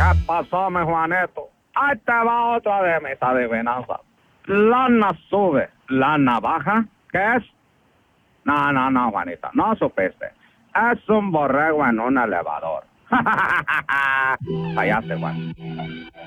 ¿Qué pasó, mi Juanito? Ahí te va otra de mis adivinanzas. Lana sube, lana baja. ¿Qué es? No, Juanita, no supiste. Es un borrego en un elevador. Fallaste, Juan.